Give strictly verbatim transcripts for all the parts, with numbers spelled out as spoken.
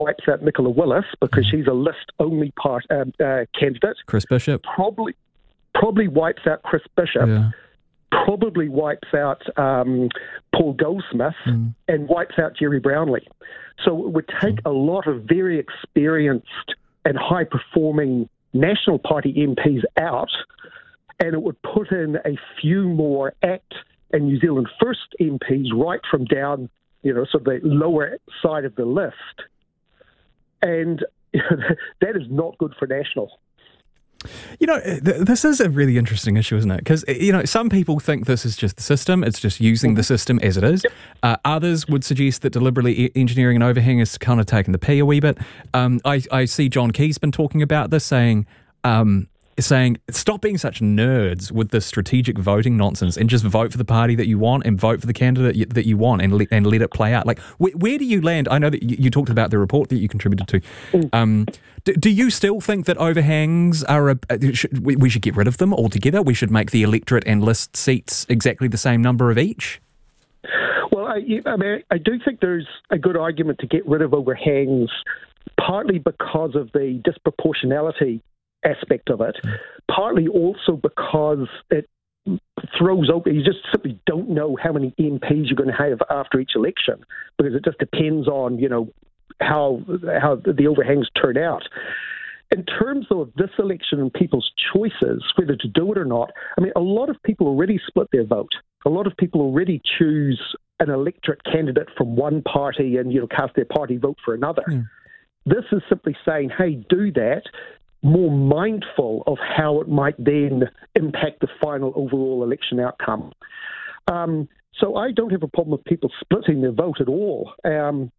wipes out Nicola Willis because she's a list-only part um, uh, candidate. Chris Bishop. Probably, probably wipes out Chris Bishop. Yeah. Probably wipes out um, Paul Goldsmith mm. and wipes out Jerry Brownlee. So it would take mm. a lot of very experienced and high-performing National Party M Ps out, and it would put in a few more ACT and New Zealand First M Ps right from down, you know, sort of the lower side of the list. And that is not good for National. You know, th- this is a really interesting issue, isn't it? Because, you know, some people think this is just the system. It's just using the system as it is. Yep. Uh, others would suggest that deliberately e- engineering an overhang is kind of taking the pee a wee bit. Um, I, I see John Key's been talking about this, saying... Um, saying stop being such nerds with this strategic voting nonsense and just vote for the party that you want and vote for the candidate you, that you want and, le- and let it play out. Like, wh- where do you land? I know that you, you talked about the report that you contributed to. Um, do, do you still think that overhangs are a, uh, should, we, we should get rid of them altogether? We should make the electorate and list seats exactly the same number of each? Well, I, I mean, I do think there's a good argument to get rid of overhangs, partly because of the disproportionality aspect of it, partly also because it throws open, you just simply don't know how many M Ps you're going to have after each election, because it just depends on, you know, how how the overhangs turn out. In terms of this election and people's choices, whether to do it or not, I mean, a lot of people already split their vote. A lot of people already choose an electorate candidate from one party and, you know, cast their party vote for another. Yeah. This is simply saying, hey, do that, more mindful of how it might then impact the final overall election outcome. Um, so I don't have a problem with people splitting their vote at all. Um,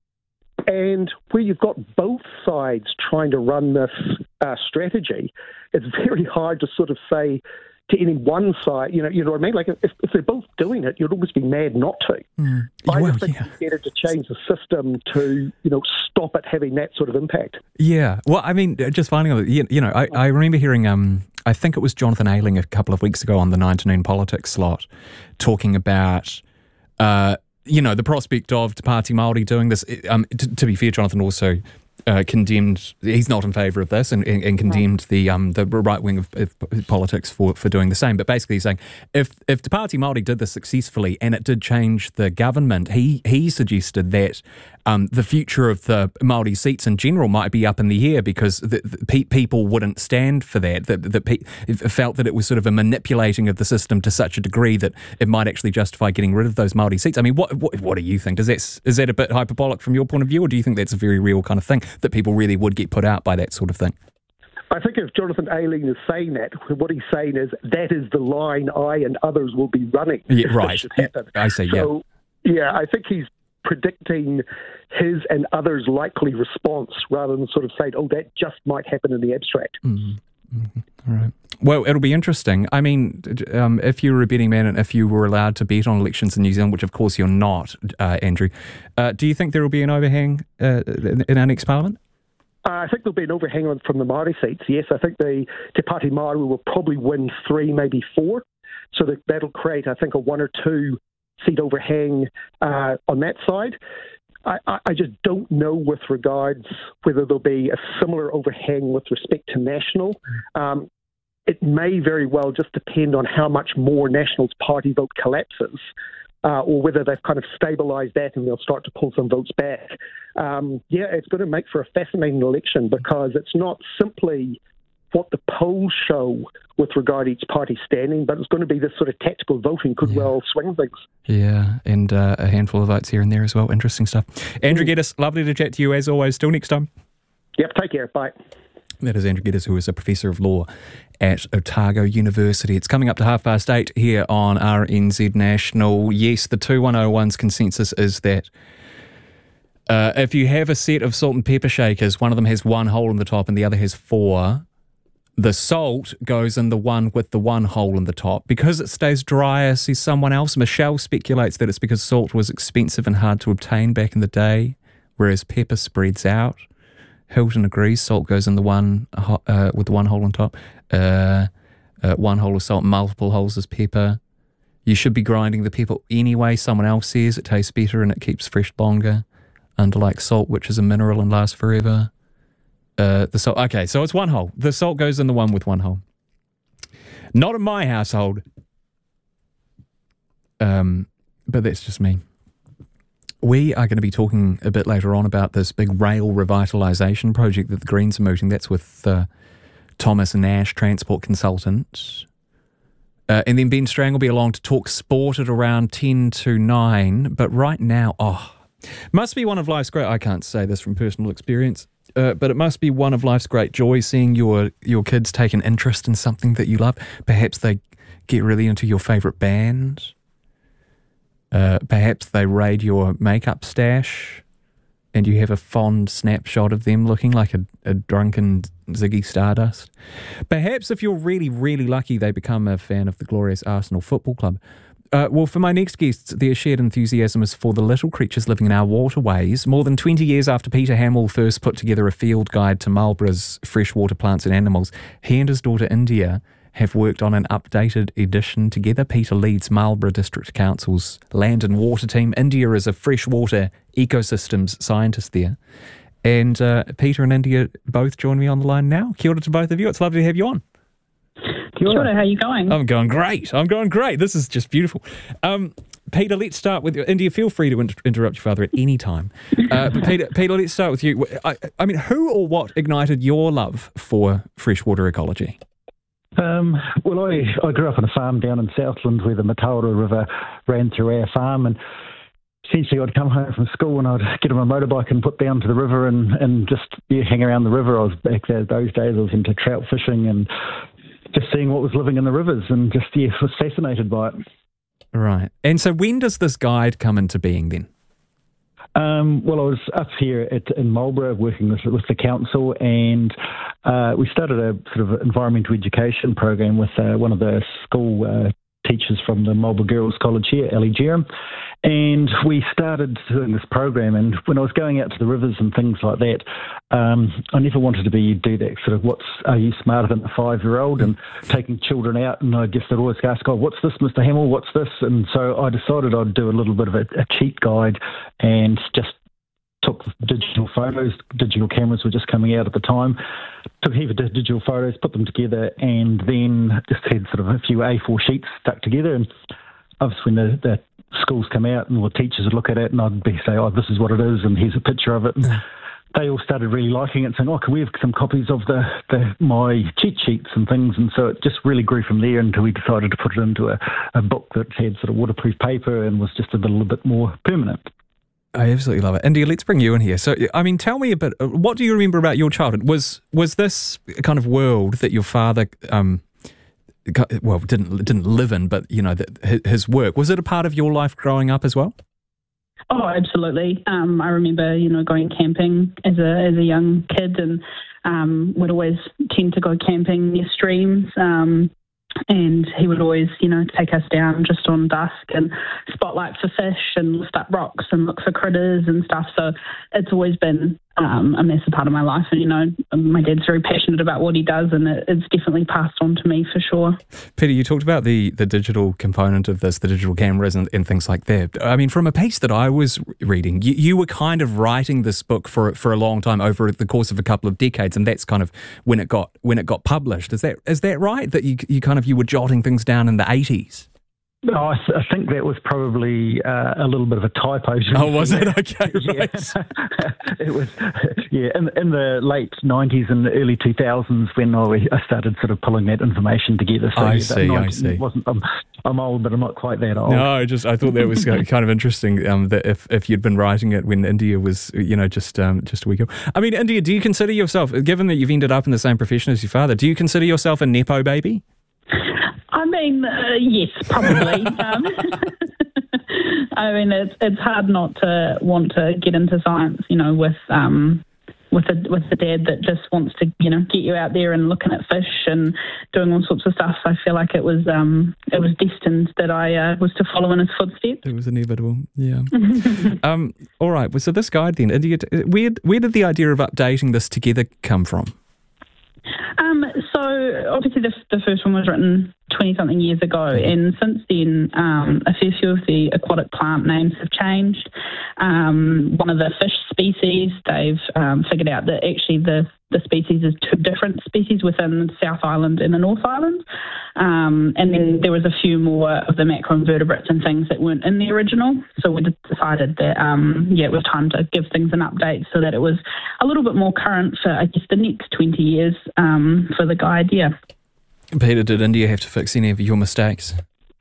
and where you've got both sides trying to run this uh, strategy, it's very hard to sort of say to any one side, you know, you know what I mean? Like, if, if they're both doing it, you'd almost be mad not to. Mm. I well, think yeah. it's better to change the system to, you know, stop it having that sort of impact. Yeah. Well, I mean, just finding out, you know, I, I remember hearing, um, I think it was Jonathan Ayling a couple of weeks ago on the nine to noon politics slot talking about, uh, you know, the prospect of Te Pāti Māori doing this. Um, to, to be fair, Jonathan also Uh, condemned, he's not in favour of this, and, and, and condemned the um, the right wing of, of politics for, for doing the same. But basically he's saying, if if Te Pāti Māori did this successfully and it did change the government, he he suggested that um, the future of the Māori seats in general might be up in the air, because the, the pe- people wouldn't stand for that, that, that pe- felt that it was sort of a manipulating of the system to such a degree that it might actually justify getting rid of those Māori seats. I mean, what what, what do you think? Does that, is that a bit hyperbolic from your point of view, or do you think that's a very real kind of thing, that people really would get put out by that sort of thing? I think if Jonathan Ayling is saying that, what he's saying is that is the line I and others will be running. Yeah, right. I see, so, yeah. Yeah, I think he's predicting his and others' likely response rather than sort of saying, oh, that just might happen in the abstract. Mm-hmm. Mm-hmm. All right. Well, it'll be interesting. I mean, um, if you were a betting man and if you were allowed to bet on elections in New Zealand, which of course you're not, uh, Andrew, uh, do you think there will be an overhang uh, in, in our next parliament? Uh, I think there'll be an overhang on, from the Māori seats, yes. I think the Te Pāti Māori will probably win three, maybe four. So that, that'll create, I think, a one or two seat overhang uh, on that side. I, I just don't know with regards whether there'll be a similar overhang with respect to National. Um, it may very well just depend on how much more National's party vote collapses, uh, or whether they've kind of stabilised that and they'll start to pull some votes back. Um, yeah, it's going to make for a fascinating election, because it's not simply what the polls show with regard to each party standing, but it's going to be this sort of tactical voting could yeah. well swing things. Yeah, and uh, a handful of votes here and there as well. Interesting stuff. Andrew mm. Geddes, lovely to chat to you as always. Till next time. Yep, take care. Bye. That is Andrew Geddes, who is a Professor of Law at Otago University. It's coming up to half past eight here on R N Z National. Yes, the two one oh one's consensus is that uh, if you have a set of salt and pepper shakers, one of them has one hole in the top and the other has four, the salt goes in the one with the one hole in the top because it stays drier, says someone else. Michelle speculates that it's because salt was expensive and hard to obtain back in the day, whereas pepper spreads out. Hilton agrees, salt goes in the one uh, with the one hole on top. Uh, uh, one hole of salt, multiple holes is pepper. You should be grinding the pepper anyway, someone else says. It tastes better and it keeps fresh longer. under like salt, which is a mineral and lasts forever. Uh, the salt. Okay, so it's one hole. The salt goes in the one with one hole. Not in my household. Um, but that's just me. We are going to be talking a bit later on about this big rail revitalisation project that the Greens are mooting. That's with uh, Thomas Nash, transport consultant. Uh, and then Ben Strang will be along to talk sport at around ten to nine. But right now, oh, must be one of life's great... I can't say this from personal experience, uh, but it must be one of life's great joys seeing your, your kids take an interest in something that you love. Perhaps they get really into your favourite band. Uh, perhaps they raid your makeup stash and you have a fond snapshot of them looking like a, a drunken Ziggy Stardust. Perhaps if you're really, really lucky, they become a fan of the glorious Arsenal Football Club. Uh, well, for my next guests, their shared enthusiasm is for the little creatures living in our waterways. More than twenty years after Peter Hamill first put together a field guide to Marlborough's freshwater plants and animals, he and his daughter India have worked on an updated edition together. Peter leads Marlborough District Council's Land and Water team. India is a freshwater ecosystems scientist there. And uh, Peter and India both join me on the line now. Kia ora to both of you. It's lovely to have you on. Kia ora. How are you going? I'm going great. I'm going great. This is just beautiful. Um, Peter, let's start with you. India, feel free to inter- interrupt your father at any time. Uh, but Peter, Peter, let's start with you. I, I mean, who or what ignited your love for freshwater ecology? Um, well, I, I grew up on a farm down in Southland where the Mataura River ran through our farm, and essentially I'd come home from school and I'd get on my motorbike and put down to the river and, and just yeah, hang around the river. I was back there those days, I was into trout fishing and just seeing what was living in the rivers and just yeah, was fascinated by it. Right. And so when does this guide come into being then? Um, well, I was up here at, in Marlborough working with, with the council, and uh, we started a sort of environmental education program with uh, one of the school uh, teachers from the Marlborough Girls College here, Ellie Jerem, and we started doing this program. And when I was going out to the rivers and things like that, um, I never wanted to be do that sort of what's are you smarter than a five-year-old and taking children out. And I guess they'd always ask, oh, what's this, Mister Hamill? What's this? And so I decided I'd do a little bit of a, a cheat guide and just took digital photos. Digital cameras were just coming out at the time. Took a heap of digital photos, put them together, and then just had sort of a few A four sheets stuck together. And obviously when the, the schools come out and all the teachers would look at it and I'd be say, oh, this is what it is, and here's a picture of it. And they all started really liking it, saying, oh, can we have some copies of the, the my cheat sheets and things? And so it just really grew from there until we decided to put it into a, a book that had sort of waterproof paper and was just a little bit more permanent. I absolutely love it. India, let's bring you in here. So, I mean, tell me a bit, what do you remember about your childhood? Was was this kind of world that your father, um, well, didn't didn't live in, but, you know, that his work, was it a part of your life growing up as well? Oh, absolutely. Um, I remember, you know, going camping as a as a young kid, and um, would always tend to go camping near streams. Um, And he would always, you know, take us down just on dusk and spotlight for fish and lift up rocks and look for critters and stuff. So it's always been um, a massive part of my life. And, you know, my dad's very passionate about what he does, and it, it's definitely passed on to me for sure. Peter, you talked about the, the digital component of this, the digital cameras and, and things like that. I mean, from a piece that I was reading, you, you were kind of writing this book for for a long time over the course of a couple of decades, and that's kind of when it got when it got published. Is that is that right? That you you kind of you were jotting things down in the eighties? No, I, th- I think that was probably uh, a little bit of a typo. Oh, was it? Okay, right. Yeah. It was, yeah, in, in the late nineties and the early two thousands when I, I started sort of pulling that information together. So I yeah, see, I see. Wasn't, I'm, I'm old, but I'm not quite that old. No, I just I thought that was kind of interesting um, that if, if you'd been writing it when India was, you know, just um, just a week ago. I mean, India, do you consider yourself, given that you've ended up in the same profession as your father, do you consider yourself a Nepo baby? I mean, uh, yes, probably. um, I mean, it's it's hard not to want to get into science, you know, with um, with a with a dad that just wants to, you know, get you out there and looking at fish and doing all sorts of stuff. I feel like it was um, it was destined that I uh, was to follow in his footsteps. It was inevitable, yeah. um, all right. Well, so this guide then, India, where where did the idea of updating this together come from? Um, so obviously the, the first one was written twenty-something years ago, and since then um, a fair few of the aquatic plant names have changed. Um, one of the fish species. They've um, figured out that actually the, the species is two different species within the South Island and the North Island. Um, and then there was a few more of the macroinvertebrates and things that weren't in the original. So we decided that, um, yeah, it was time to give things an update so that it was a little bit more current for, I guess, the next twenty years um, for the idea. Peter, did India have to fix any of your mistakes?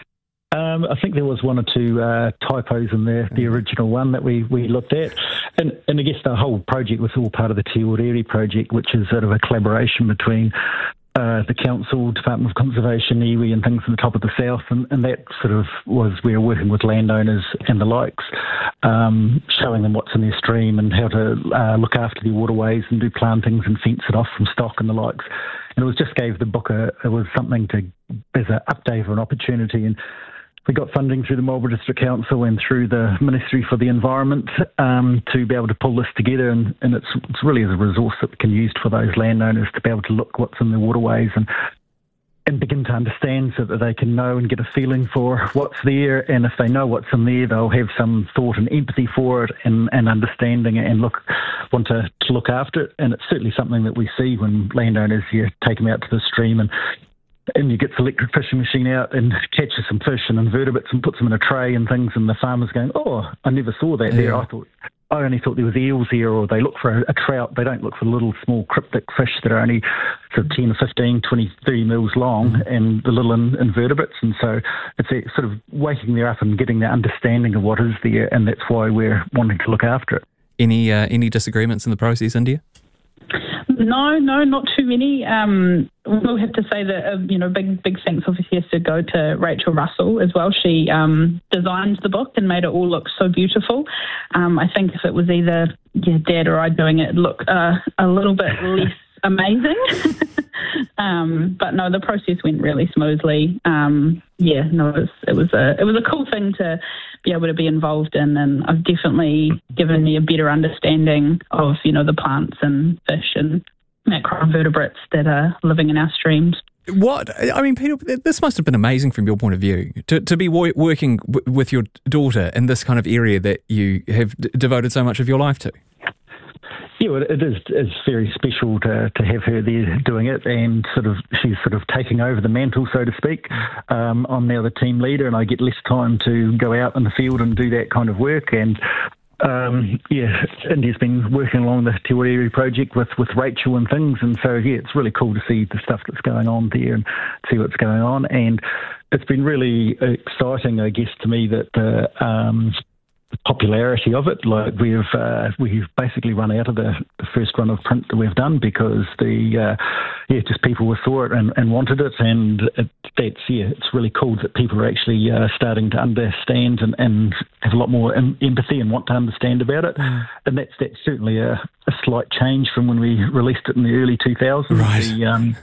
Um, I think there was one or two uh, typos in the, the original one that we, we looked at. And, and I guess the whole project was all part of the Te Orere project, which is sort of a collaboration between uh, the Council, Department of Conservation, iwi and things in the top of the south. And, and that sort of was we were working with landowners and the likes, um, showing them what's in their stream and how to uh, look after their waterways and do plantings and fence it off from stock and the likes. And it was just gave the book a, it was something to, as an update or an opportunity. And we got funding through the Marlborough District Council and through the Ministry for the Environment um, to be able to pull this together, and, and it's, it's really as a resource that we can use for those landowners to be able to look what's in the waterways and and begin to understand so that they can know and get a feeling for what's there, and if they know what's in there, they'll have some thought and empathy for it and, and understanding it and look want to, to look after it. And it's certainly something that we see when landowners, you take them out to the stream and and you get the electric fishing machine out and catches some fish and invertebrates and puts them in a tray and things, and the farmer's going, oh, I never saw that yeah. there. I thought I only thought there was eels here, or they look for a, a trout. They don't look for little small cryptic fish that are only sort of ten or fifteen, twenty, thirty mils long, mm-hmm. and the little in, invertebrates. And so it's a, sort of waking them up and getting the understanding of what is there, and that's why we're wanting to look after it. Any uh, any disagreements in the process, India? No, no, not too many. Um, we'll have to say that, uh, you know, big, big thanks obviously has to go to Rachel Russell as well. She um, designed the book and made it all look so beautiful. Um, I think if it was either yeah, Dad or I doing it, it'd look uh, a little bit less amazing. um, but no, the process went really smoothly. Um, yeah, no, it was, it was a it was a cool thing to be able to be involved in, and I've definitely given me a better understanding of, you know, the plants and fish and macroinvertebrates that are living in our streams. What I mean, Peter, this must have been amazing from your point of view to to be wo- working w- with your daughter in this kind of area that you have d- devoted so much of your life to. Yeah, it is. It's very special to to have her there doing it, and sort of she's sort of taking over the mantle, so to speak. Um, I'm now the team leader, and I get less time to go out in the field and do that kind of work. And um, yeah, India's been working along the Te Orere project with, with Rachel and things, and so yeah, it's really cool to see the stuff that's going on there and see what's going on. And it's been really exciting, I guess, to me that uh, um, the popularity of it. Like we've uh, we've basically run out of the, the first run of print that we've done because the uh, yeah just people saw it and, and wanted it, and it, that's yeah it's really cool that people are actually uh, starting to understand and, and have a lot more em- empathy and want to understand about it. Mm. And that's that's certainly a, a slight change from when we released it in the early two thousands. Right. The, um,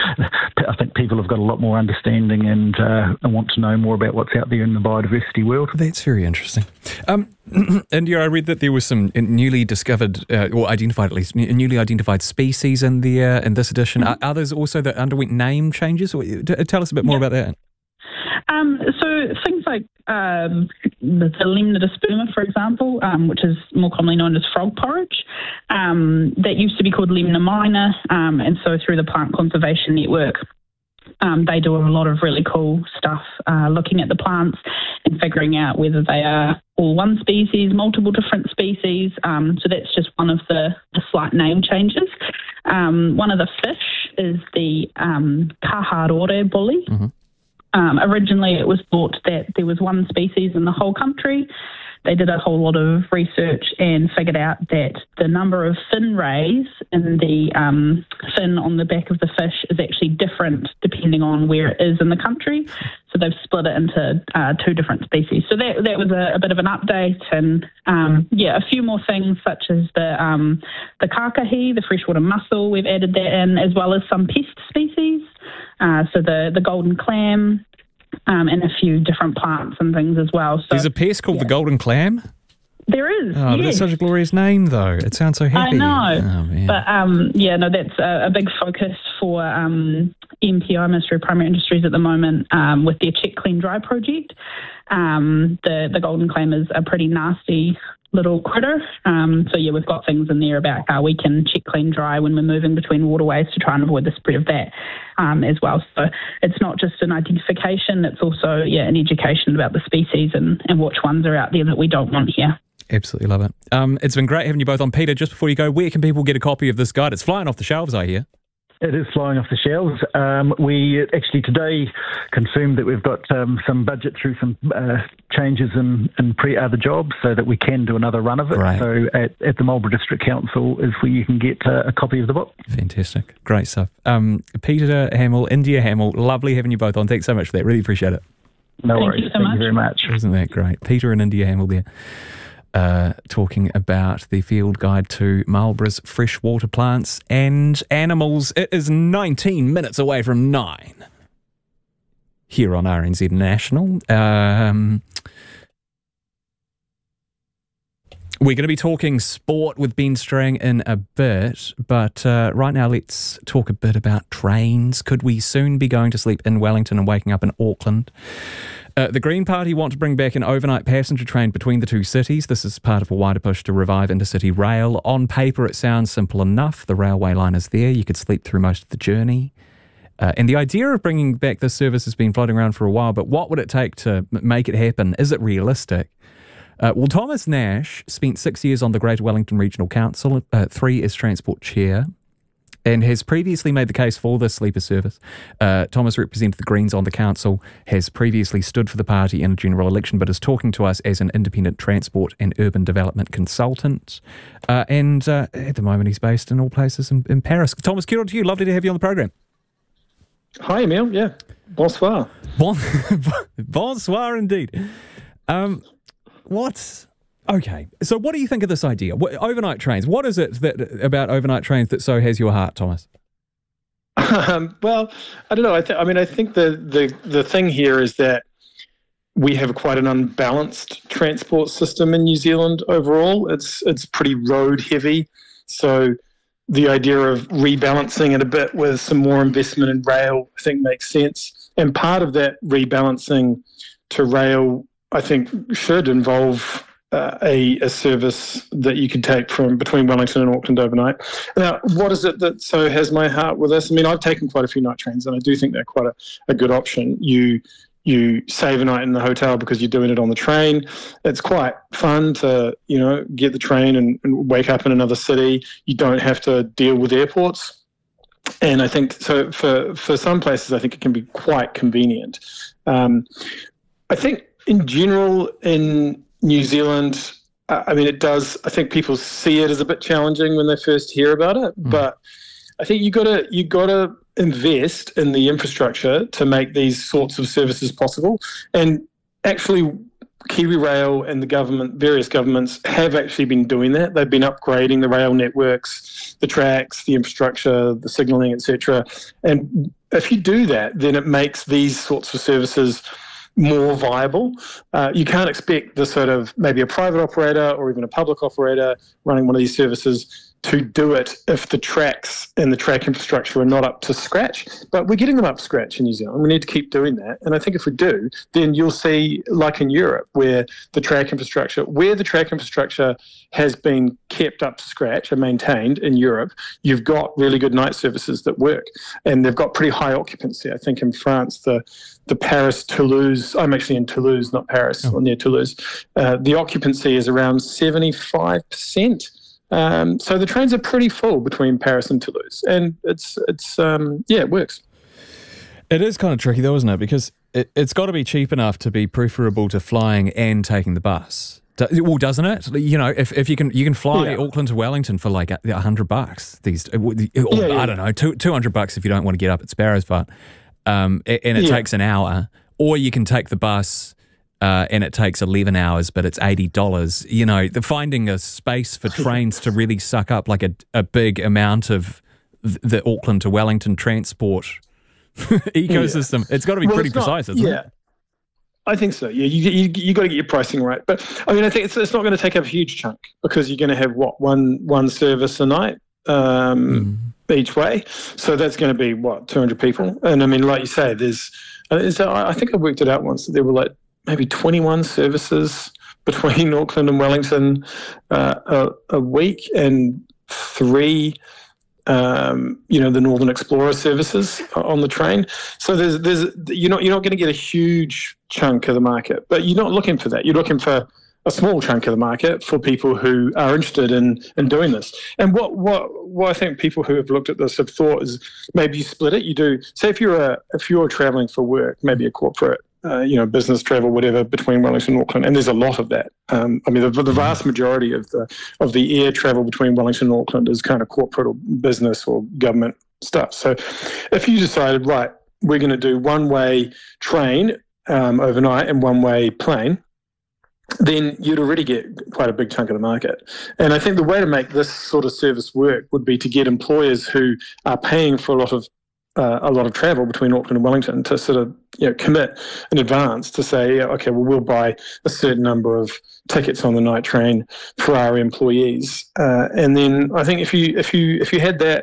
I think people have got a lot more understanding and, uh, and want to know more about what's out there in the biodiversity world. That's very interesting. Um, India, I read that there was some newly discovered, uh, or identified at least, newly identified species in the uh, in this edition. Mm-hmm. Are others also that underwent name changes? Tell us a bit more yeah. about that. Um, so things like um, the, the Lemnidosperma, for example, um, which is more commonly known as frog porridge, um, that used to be called Lemna minor, um, and so through the Plant Conservation Network, Um, they do a lot of really cool stuff, uh, looking at the plants and figuring out whether they are all one species, multiple different species. Um, so that's just one of the, the slight name changes. Um, one of the fish is the um, Kaharore bully. Mm-hmm. Um, originally, it was thought that there was one species in the whole country. They did a whole lot of research and figured out that the number of fin rays in the um, fin on the back of the fish is actually different depending on where it is in the country. So they've split it into uh, two different species. So that that was a, a bit of an update, and um, yeah, a few more things such as the um, the kakahi, the freshwater mussel. We've added that in, as well as some pest species. Uh, so the the golden clam. Um, and a few different plants and things as well. So, there's a pest called yeah. the golden clam? There is, Oh, yes. That's such a glorious name, though. It sounds so happy. I know. Oh, man. But, um, yeah, no, that's a, a big focus for um, M P I, Ministry of Primary Industries, at the moment um, with their Check Clean Dry project. Um, the, the golden clam is a pretty nasty little critter. Um, so yeah, we've got things in there about how we can check, clean, dry when we're moving between waterways to try and avoid the spread of that um, as well. So it's not just an identification, it's also yeah an education about the species and, and which ones are out there that we don't want here. Absolutely love it. Um, it's been great having you both on. Peter, just before you go, where can people get a copy of this guide? It's flying off the shelves, I hear. It is flying off the shelves. Um, we actually today confirmed that we've got um, some budget through some uh, changes in, in pre-other jobs so that we can do another run of it. Great. So at, at the Marlborough District Council is where you can get uh, a copy of the book. Fantastic. Great stuff. Um, Peter Hamill, India Hamill, lovely having you both on. Thanks so much for that. Really appreciate it. No Thank worries. You so Thank much. you very much. Isn't that great? Peter and India Hamill there. Uh, talking about the field guide to Marlborough's freshwater plants and animals. It is nineteen minutes away from nine here on R N Z National. Um, we're going to be talking sport with Ben Strang in a bit, but uh, right now let's talk a bit about trains. Could we soon be going to sleep in Wellington and waking up in Auckland? Uh, the Green Party want to bring back an overnight passenger train between the two cities. This is part of a wider push to revive intercity rail. On paper, it sounds simple enough. The railway line is there. You could sleep through most of the journey. Uh, and the idea of bringing back this service has been floating around for a while, but what would it take to m- make it happen? Is it realistic? Uh, well, Thomas Nash spent six years on the Greater Wellington Regional Council, uh, three as Transport Chair, and has previously made the case for this sleeper service. Uh, Thomas represented the Greens on the council, has previously stood for the party in a general election, but is talking to us as an independent transport and urban development consultant. Uh, and uh, at the moment, he's based in all places in, in Paris. Thomas, kia ora to you. Lovely to have you on the program. Hi, Emil. Yeah. Bonsoir. Bon- Bonsoir, indeed. Um, what... Okay, so what do you think of this idea? What, overnight trains, what is it that about overnight trains that so has your heart, Thomas? Um, well, I don't know. I, th- I mean, I think the, the, the thing here is that we have quite an unbalanced transport system in New Zealand overall. It's, it's pretty road heavy. So the idea of rebalancing it a bit with some more investment in rail, I think makes sense. And part of that rebalancing to rail, I think, should involve Uh, a, a service that you could take from between Wellington and Auckland overnight. Now, what is it that so has my heart with this? I mean, I've taken quite a few night trains, and I do think they're quite a, a good option. You you save a night in the hotel because you're doing it on the train. It's quite fun to, you know, get the train and, and wake up in another city. You don't have to deal with airports. And I think so for, for some places, I think it can be quite convenient. Um, I think in general in New Zealand, uh, I mean, it does, I think people see it as a bit challenging when they first hear about it, mm. but I think you gotta, you gotta invest in the infrastructure to make these sorts of services possible. And actually, KiwiRail and the government, various governments have actually been doing that. They've been upgrading the rail networks, the tracks, the infrastructure, the signalling, et cetera. And if you do that, then it makes these sorts of services more viable. Uh, you can't expect the sort of maybe a private operator or even a public operator running one of these services to do it if the tracks and the track infrastructure are not up to scratch. But we're getting them up to scratch in New Zealand. We need to keep doing that. And I think if we do, then you'll see, like in Europe, where the track infrastructure, where the track infrastructure has been kept up to scratch and maintained in Europe, you've got really good night services that work. And they've got pretty high occupancy. I think in France, the the Paris-Toulouse, I'm actually in Toulouse, not Paris, oh. or near Toulouse, uh, the occupancy is around seventy-five percent. Um, so the trains are pretty full between Paris and Toulouse, and it's it's um, yeah, it works. It is kind of tricky though, isn't it? Because it, it's got to be cheap enough to be preferable to flying and taking the bus. Do, well, doesn't it? You know, if, if you can you can fly yeah. Auckland to Wellington for like a, a hundred bucks these, or, yeah, yeah. I don't know, two two hundred bucks if you don't want to get up at Sparrows, but um, and it yeah. takes an hour, or you can take the bus. Uh, and it takes eleven hours, but it's eighty dollars. You know, the finding a space for trains to really suck up like a, a big amount of the Auckland to Wellington transport ecosystem. Yeah. It's got to be well, pretty precise, not, isn't yeah. it? I think so. Yeah, you you you got to get your pricing right. But I mean, I think it's it's not going to take up a huge chunk because you're going to have what one one service a night um, mm. each way. So that's going to be what two hundred people. And I mean, like you say, there's. Uh, I think I worked it out once. There were like maybe twenty-one services between Auckland and Wellington uh, a, a week, and three, um, you know, the Northern Explorer services on the train. So there's there's you're not you're not going to get a huge chunk of the market, but you're not looking for that. You're looking for a small chunk of the market for people who are interested in, in doing this. And what, what what I think people who have looked at this have thought is maybe you split it. You do, say if you're a, if you're traveling for work, maybe a corporate, uh, you know, business travel, whatever, between Wellington and Auckland, and there's a lot of that. Um, I mean, the, the vast majority of the of the air travel between Wellington and Auckland is kind of corporate or business or government stuff. So if you decided, right, we're going to do one-way train um, overnight and one-way plane, then you'd already get quite a big chunk of the market. And I think the way to make this sort of service work would be to get employers who are paying for a lot of uh, a lot of travel between Auckland and Wellington to sort of, you know, commit in advance to say, yeah, okay, well, we'll buy a certain number of tickets on the night train for our employees. Uh, and then I think if you if you if you had that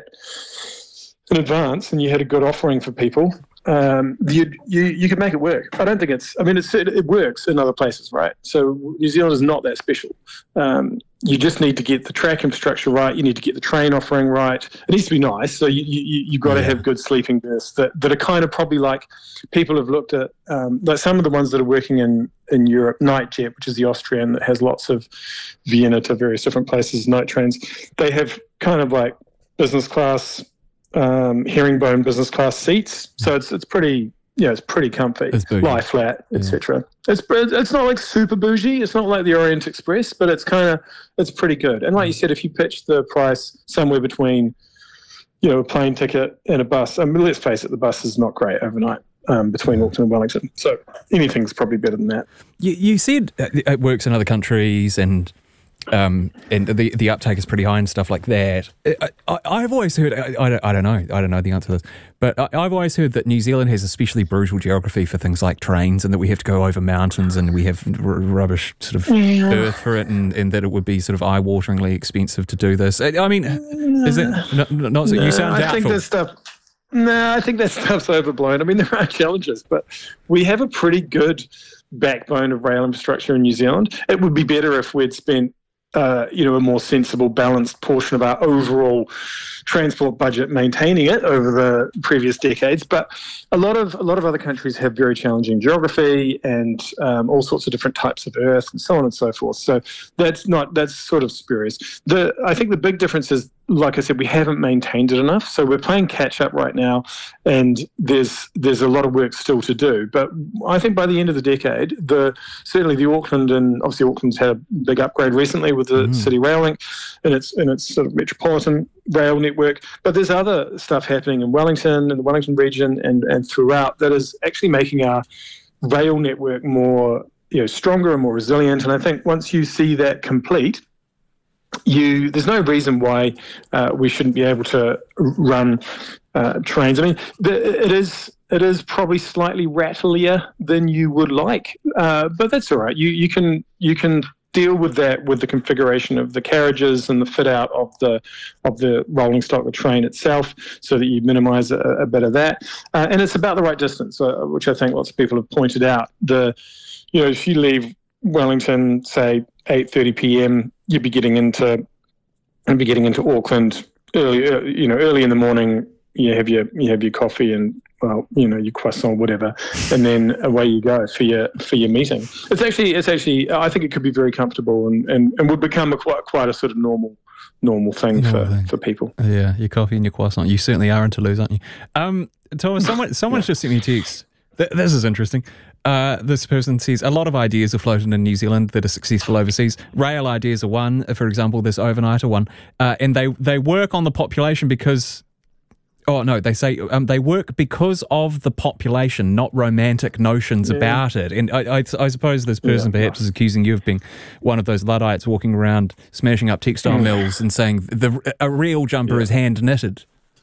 in advance and you had a good offering for people, Um, you, you you can make it work. I don't think it's. I mean, it's, it, it works in other places, right? So New Zealand is not that special. Um, you just need to get the track infrastructure right. You need to get the train offering right. It needs to be nice. So you you you've got to have good sleeping berths that, that are kind of probably like people have looked at. Um, like some of the ones that are working in in Europe, Nightjet, which is the Austrian that has lots of Vienna to various different places night trains. They have kind of like business class. Um, herringbone business class seats, so it's it's pretty yeah it's pretty comfy, lie flat, et cetera. Yeah. It's it's not like super bougie. It's not like the Orient Express, but it's kind of it's pretty good. And like you said, if you pitch the price somewhere between, you know, a plane ticket and a bus, I mean, let's face it, the bus is not great overnight um, between Auckland and Wellington. So anything's probably better than that. You you said it works in other countries and. Um, and the the uptake is pretty high and stuff like that. I, I, I've always heard, I, I, don't, I don't know, I don't know the answer to this, but I, I've always heard that New Zealand has especially brutal geography for things like trains, and that we have to go over mountains and we have r- rubbish sort of yeah. earth for it, and, and that it would be sort of eye-wateringly expensive to do this. I, I mean, is it not, not so, no, you sound doubtful. I think this stuff, no, I think that stuff's overblown. I mean, there are challenges, but we have a pretty good backbone of rail infrastructure in New Zealand. It would be better if we'd spent Uh, you know, a more sensible, balanced portion of our overall transport budget, maintaining it over the previous decades. But a lot of a lot of other countries have very challenging geography and um, all sorts of different types of earth and so on and so forth. So that's not that's sort of spurious. The I think the big difference is, like I said, we haven't maintained it enough. So we're playing catch up right now, and there's there's a lot of work still to do. But I think by the end of the decade, the certainly the Auckland and obviously Auckland's had a big upgrade recently with the mm. City Rail Link and its and its sort of metropolitan rail network. But there's other stuff happening in Wellington and the Wellington region and and throughout that is actually making our rail network more, you know, stronger and more resilient. And I think once you see that complete, You, there's no reason why uh, we shouldn't be able to run uh, trains. I mean, the, it is it is probably slightly rattlier than you would like, uh, but that's all right. You you can you can deal with that with the configuration of the carriages and the fit out of the of the rolling stock, the train itself, so that you minimise a, a bit of that. Uh, and it's about the right distance, uh, which I think lots of people have pointed out. The you know, if you leave Wellington, say eight thirty p.m., you'd be getting into you'd be getting into Auckland early, you know, early in the morning. You have your you have your coffee and, well, you know, your croissant, whatever, and then away you go for your for your meeting. It's actually it's actually I think it could be very comfortable and, and, and would become a quite quite a sort of normal normal thing normal for, thing. for people. Yeah, your coffee and your croissant. You certainly are in Toulouse, aren't you? Um, Thomas, someone someone's yeah. just sent me a text. Th- this is interesting. Uh, this person says a lot of ideas are floating in New Zealand that are successful overseas. Rail ideas are one, for example, this overnight are one, uh, and they they work on the population because. Oh no, they say um, they work because of the population, not romantic notions yeah. about it. And I, I, I suppose this person yeah, perhaps right. is accusing you of being one of those Luddites walking around smashing up textile mills and saying the a real jumper yeah. is hand knitted.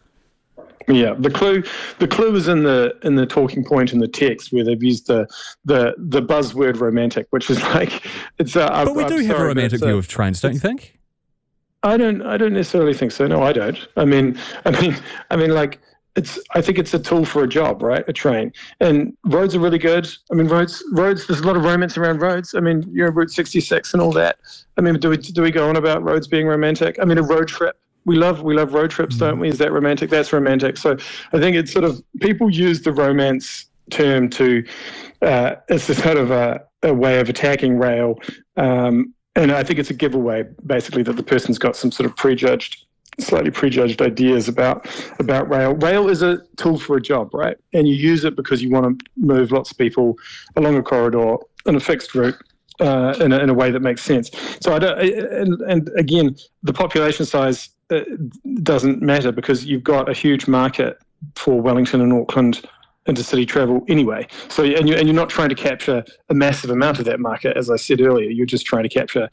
Yeah, the clue the clue is in the in the talking point in the text where they've used the the, the buzzword romantic, which is like it's. Uh, but I'm, we do I'm have sorry, a romantic view of trains, don't you think? I don't. I don't necessarily think so. No, I don't. I mean, I mean, I mean, like it's I think it's a tool for a job, right? A train. And roads are really good. I mean, roads, roads. There's a lot of romance around roads. I mean, you know, Route sixty-six and all that. I mean, do we do we go on about roads being romantic? I mean, a road trip. We love we love road trips, don't we? Is that romantic? That's romantic. So I think it's sort of people use the romance term to uh, it's a sort of a, a way of attacking rail, um, and I think it's a giveaway basically that the person's got some sort of prejudged. slightly prejudged ideas about about rail. Rail is a tool for a job, right? And you use it because you want to move lots of people along a corridor in a fixed route uh, in, a, in a way that makes sense. So I don't, and, and again, the population size uh, doesn't matter because you've got a huge market for Wellington and Auckland intercity travel anyway. So and you and you're not trying to capture a massive amount of that market, as I said earlier. You're just trying to capture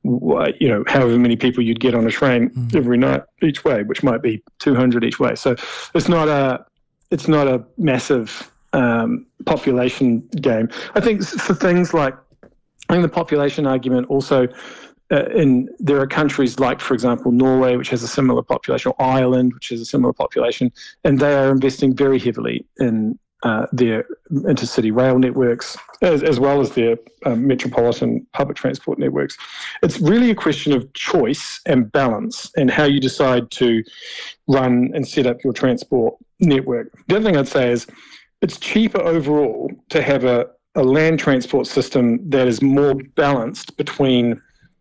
you know, however many people you'd get on a train mm. every night each way, which might be two hundred each way. So it's not a, it's not a massive um, population game. I think for things like, I think the population argument also, uh, in there are countries like, for example, Norway, which has a similar population, or Ireland, which has a similar population, and they are investing very heavily in Uh, their intercity rail networks, as, as well as their um, metropolitan public transport networks. It's really a question of choice and balance and how you decide to run and set up your transport network. The other thing I'd say is it's cheaper overall to have a, a land transport system that is more balanced between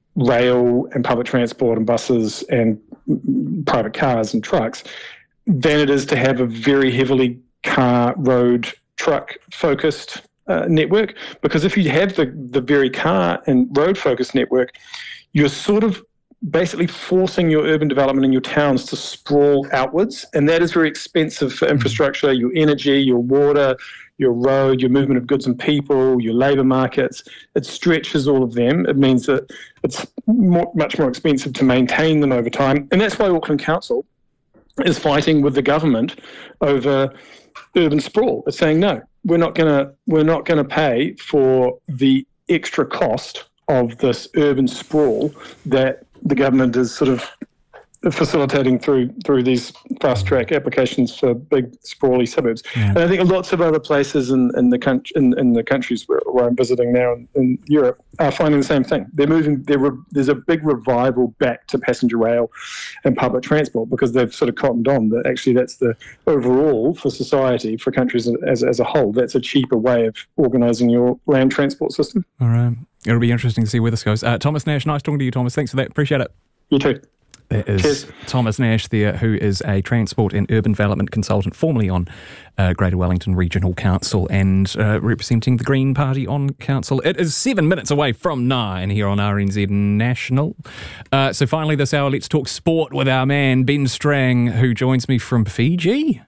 rail and public transport and buses and private cars and trucks than it is to have a very heavily car, road, truck focused uh, network, because if you have the, the very car and road focused network, you're sort of basically forcing your urban development in your towns to sprawl outwards, and that is very expensive for infrastructure, your energy, your water, your road, your movement of goods and people, your labour markets. It stretches all of them. It means that it's more, much more expensive to maintain them over time, and that's why Auckland Council is fighting with the government over urban sprawl. It's saying no, we're not gonna we're not gonna pay for the extra cost of this urban sprawl that the government is sort of facilitating through through these fast track applications for big sprawly suburbs. Yeah. And I think lots of other places in, in the country in, in the countries where, where I'm visiting now in, in Europe are finding the same thing. They're moving. They're re, there's a big revival back to passenger rail and public transport because they've sort of cottoned on that actually that's the overall for society, for countries as as a whole, that's a cheaper way of organising your land transport system. All right, it'll be interesting to see where this goes. Uh, Thomas Nash, nice talking to you, Thomas. Thanks for that. Appreciate it. You too. That is Cheers. Thomas Nash there, who is a transport and urban development consultant, formerly on uh, Greater Wellington Regional Council and uh, representing the Green Party on Council. It is seven minutes away from nine here on R N Z National. Uh, so finally this hour, let's talk sport with our man, Ben Strang, who joins me from Fiji.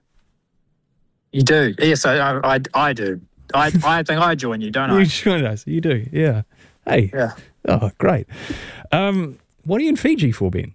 You do? Yes, I, I, I do. I, I think I join you, don't I? You join us. You do, yeah. Hey. Yeah. Oh, great. Um, what are you in Fiji for, Ben?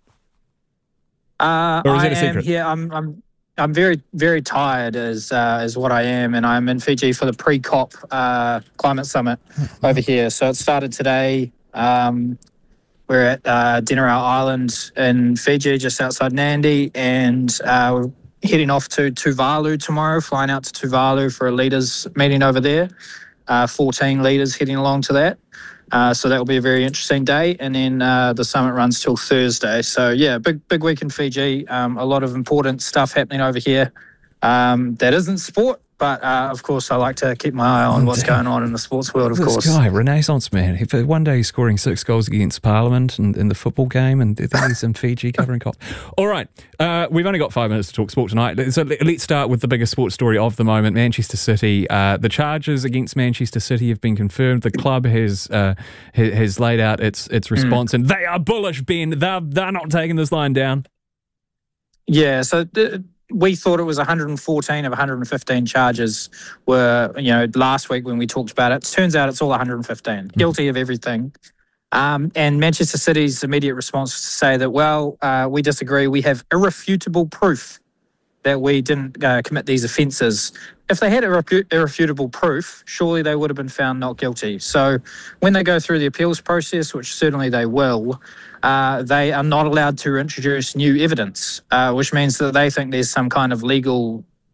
Uh, or is I it a secret? am here. I'm I'm I'm very very tired as uh, as what I am, and I'm in Fiji for the pre-COP uh, climate summit over here. So it started today. Um, we're at uh, Denarau Island in Fiji, just outside Nadi, and uh, we're heading off to Tuvalu tomorrow. Flying out to Tuvalu for a leaders meeting over there. Uh, fourteen leaders heading along to that. Uh, so that will be a very interesting day, and then uh, the summit runs till Thursday. So yeah, big big week in Fiji. Um, a lot of important stuff happening over here. Um, that isn't sport, but uh, of course I like to keep my eye on what's going on in the sports world. Of this course, guy, Renaissance man. For one day he's scoring six goals against Parliament and in the football game, and then he's in Fiji covering COP. All right, uh, we've only got five minutes to talk sport tonight. So let's start with the biggest sports story of the moment: Manchester City. Uh, the charges against Manchester City have been confirmed. The club has uh, has laid out its its response, mm. and they are bullish. Ben, they're they're not taking this line down. Yeah. So. Th- We thought it was one hundred fourteen of one hundred fifteen charges were, you know, last week when we talked about it. Turns out it's all one hundred fifteen, guilty of everything. Um, and Manchester City's immediate response was to say that, well, uh, we disagree. We have irrefutable proof that we didn't uh, commit these offences. If they had irrefu- irrefutable proof, surely they would have been found not guilty. So when they go through the appeals process, which certainly they will, uh, they are not allowed to introduce new evidence, uh, which means that they think there's some kind of legal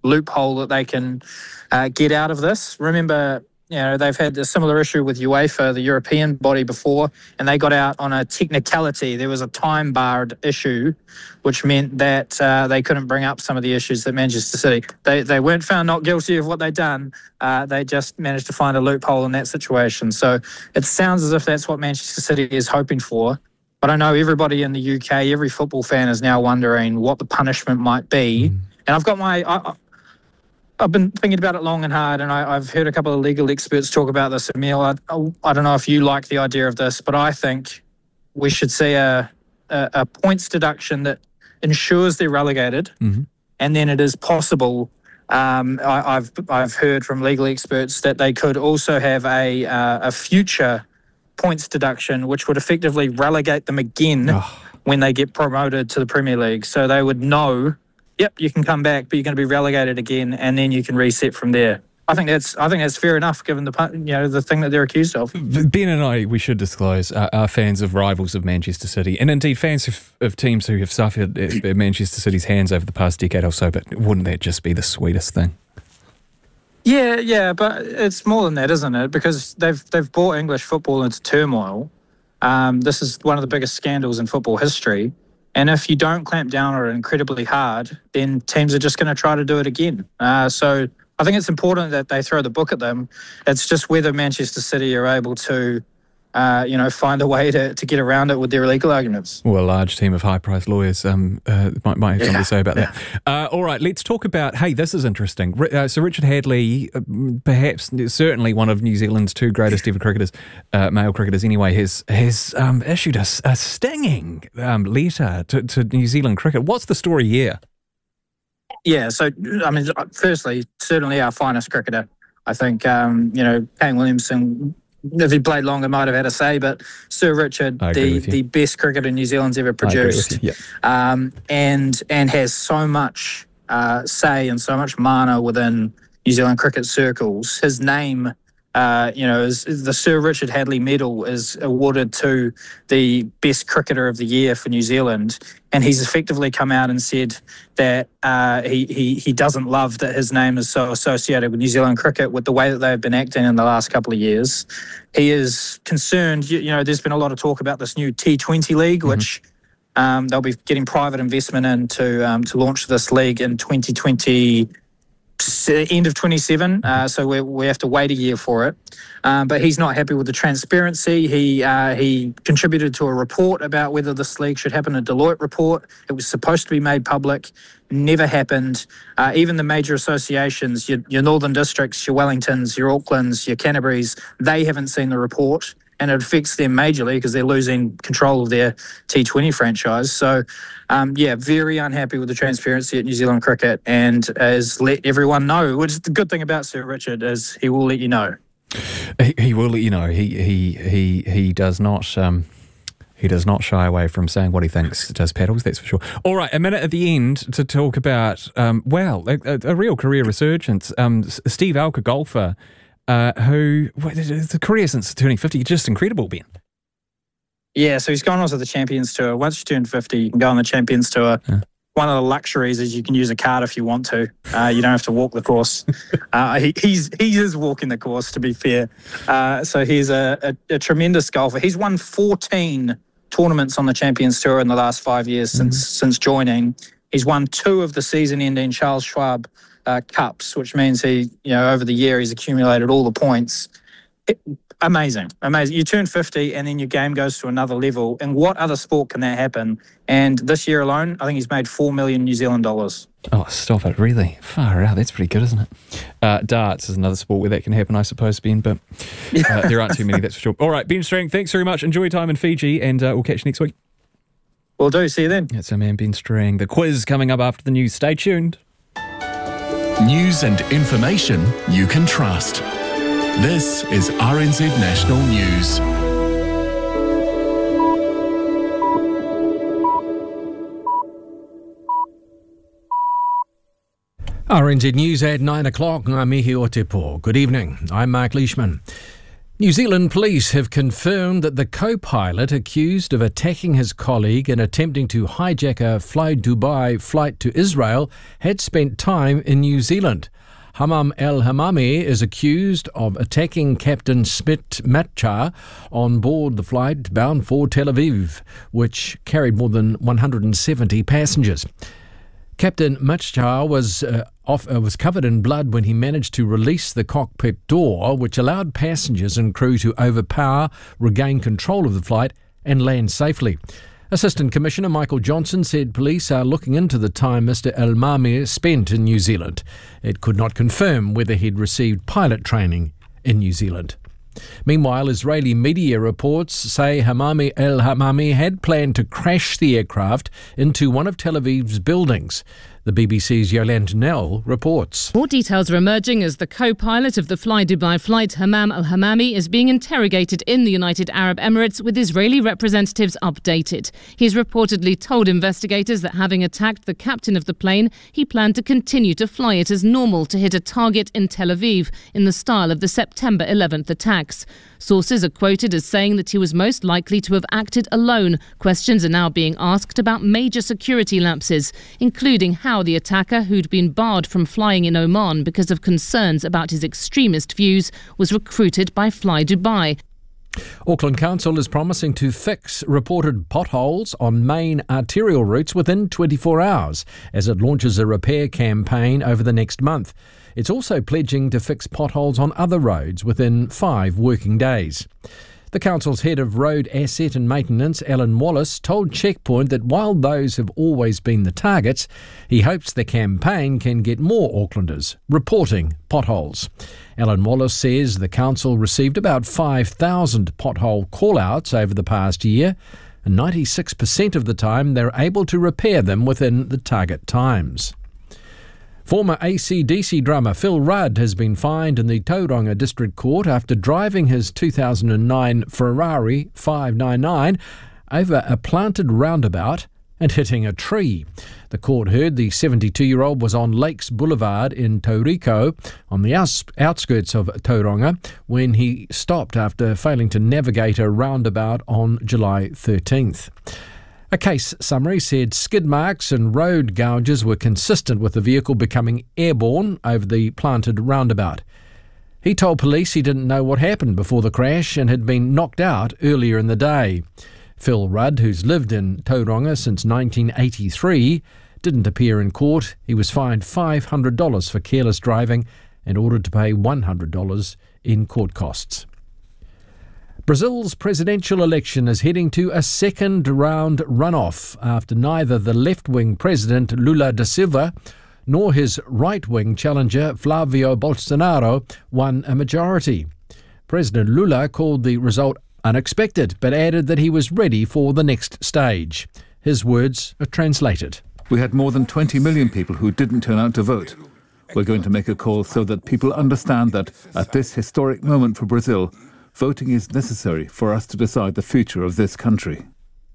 loophole that they can uh, get out of this. Remember, you know, they've had a similar issue with UEFA, the European body, before, and they got out on a technicality. There was a time-barred issue, which meant that uh, they couldn't bring up some of the issues that Manchester City. They they weren't found not guilty of what they'd done. Uh, they just managed to find a loophole in that situation. So it sounds as if that's what Manchester City is hoping for. But I know everybody in the U K, every football fan is now wondering what the punishment might be. Mm. And I've got my... I, I've been thinking about it long and hard, and I, I've heard a couple of legal experts talk about this. Emile, I, I don't know if you like the idea of this, but I think we should see a, a, a points deduction that ensures they're relegated, mm-hmm. and then it is possible. Um, I, I've I've heard from legal experts that they could also have a uh, a future points deduction, which would effectively relegate them again oh. when they get promoted to the Premier League. So they would know. Yep, you can come back, but you're going to be relegated again, and then you can reset from there. I think that's I think that's fair enough, given the you know the thing that they're accused of. Ben and I, we should disclose, are, are fans of rivals of Manchester City, and indeed fans of, of teams who have suffered at, at Manchester City's hands over the past decade or so. But wouldn't that just be the sweetest thing? Yeah, yeah, but it's more than that, isn't it? Because they've they've brought English football into turmoil. Um, this is one of the biggest scandals in football history. And if you don't clamp down on it incredibly hard, then teams are just going to try to do it again. Uh, so I think it's important that they throw the book at them. It's just whether Manchester City are able to, uh, you know, find a way to, to get around it with their legal arguments. Well, a large team of high-priced lawyers um, uh, might, might have something yeah. to say about that. Uh, all right, let's talk about, hey, this is interesting. Uh, so Richard Hadlee, uh, perhaps, certainly one of New Zealand's two greatest ever cricketers, uh, male cricketers anyway, has, has um, issued a, a stinging um, letter to, to New Zealand cricket. What's the story here? Yeah, so, I mean, firstly, certainly our finest cricketer. I think, um, you know, Kane Williamson, if he played longer, might have had a say, but Sir Richard, the, the best cricketer New Zealand's ever produced, yeah. um, and and has so much uh, say and so much mana within New Zealand cricket circles. His name, uh, you know, is, is the Sir Richard Hadlee Medal is awarded to the best cricketer of the year for New Zealand, and he's effectively come out and said that uh, he, he he doesn't love that his name is so associated with New Zealand cricket with the way that they've been acting in the last couple of years. He is concerned, you, you know, there's been a lot of talk about this new T twenty league, mm-hmm. which um, they'll be getting private investment in to, um, to launch this league in twenty twenty, end of twenty-seven, uh, so we we have to wait a year for it. Um, but he's not happy with the transparency. He uh, he contributed to a report about whether this league should happen, a Deloitte report. It was supposed to be made public, never happened. Uh, even the major associations, your, your Northern Districts, your Wellingtons, your Aucklands, your Canterburys, they haven't seen the report. And it affects them majorly because they're losing control of their T twenty franchise. So, um, yeah, very unhappy with the transparency at New Zealand cricket, and has let everyone know, which is the good thing about Sir Richard, is he will let you know. He, he will let you know. He he he he does not um, he does not shy away from saying what he thinks does Paddles, that's for sure. All right, a minute at the end to talk about, um, well, a, a real career resurgence. Um, Steve Alker, golfer, Uh, who, the career since turning fifty, just incredible, Ben. Yeah, so he's gone on to the Champions Tour. Once you turn fifty, you can go on the Champions Tour. Yeah. One of the luxuries is you can use a cart if you want to. Uh, you don't have to walk the course. uh, he, he's he is walking the course, to be fair. Uh, so he's a, a, a tremendous golfer. He's won fourteen tournaments on the Champions Tour in the last five years mm-hmm. since since joining. He's won two of the season-ending Charles Schwab Uh, cups, which means he, you know, over the year he's accumulated all the points. It, amazing, amazing. You turn fifty and then your game goes to another level. And what other sport can that happen? And this year alone, I think he's made four million New Zealand dollars. Oh, stop it! Really, far out. That's pretty good, isn't it? Uh, darts is another sport where that can happen, I suppose, Ben. But uh, there aren't too many, that's for sure. All right, Ben Strang, thanks very much. Enjoy your time in Fiji, and uh, we'll catch you next week. Will do. See you then. That's our man Ben Strang. The quiz coming up after the news. Stay tuned. News and information you can trust. This is R N Z National News. R N Z News at nine o'clock. I'm Mihi Otepo. Good evening. I'm Mark Leishman. New Zealand police have confirmed that the co-pilot accused of attacking his colleague and attempting to hijack a Fly Dubai flight to Israel had spent time in New Zealand. Hammam El-Hamami is accused of attacking Captain Smit Matchar on board the flight bound for Tel Aviv, which carried more than one hundred seventy passengers. Captain Matchar was uh, off, uh, was covered in blood when he managed to release the cockpit door, which allowed passengers and crew to overpower, regain control of the flight and land safely. Assistant Commissioner Michael Johnson said police are looking into the time Mister El-Hamami spent in New Zealand. It could not confirm whether he'd received pilot training in New Zealand. Meanwhile, Israeli media reports say Hammam El-Hamami had planned to crash the aircraft into one of Tel Aviv's buildings. The B B C's Yolande Nell reports. More details are emerging as the co-pilot of the Fly Dubai flight, Hammam El-Hamami, is being interrogated in the United Arab Emirates, with Israeli representatives updated. He's reportedly told investigators that having attacked the captain of the plane, he planned to continue to fly it as normal to hit a target in Tel Aviv in the style of the September eleventh attacks. Sources are quoted as saying that he was most likely to have acted alone. Questions are now being asked about major security lapses, including how the attacker, who'd been barred from flying in Oman because of concerns about his extremist views, was recruited by Fly Dubai. Auckland Council is promising to fix reported potholes on main arterial routes within twenty-four hours as it launches a repair campaign over the next month. It's also pledging to fix potholes on other roads within five working days. The council's head of road asset and maintenance, Alan Wallace, told Checkpoint that while those have always been the targets, he hopes the campaign can get more Aucklanders reporting potholes. Alan Wallace says the council received about five thousand pothole call-outs over the past year, and ninety-six percent of the time they're able to repair them within the target times. Former A C D C drummer Phil Rudd has been fined in the Tauranga District Court after driving his two thousand nine Ferrari five ninety-nine over a planted roundabout and hitting a tree. The court heard the seventy-two-year-old was on Lakes Boulevard in Tauriko, on the outskirts of Tauranga, when he stopped after failing to navigate a roundabout on July thirteenth. A case summary said skid marks and road gouges were consistent with the vehicle becoming airborne over the planted roundabout. He told police he didn't know what happened before the crash and had been knocked out earlier in the day. Phil Rudd, who's lived in Tauranga since nineteen eighty-three, didn't appear in court. He was fined five hundred dollars for careless driving and ordered to pay one hundred dollars in court costs. Brazil's presidential election is heading to a second-round runoff after neither the left-wing president Lula da Silva nor his right-wing challenger Flavio Bolsonaro won a majority. President Lula called the result unexpected, but added that he was ready for the next stage. His words are translated. We had more than twenty million people who didn't turn out to vote. We're going to make a call so that people understand that at this historic moment for Brazil, voting is necessary for us to decide the future of this country.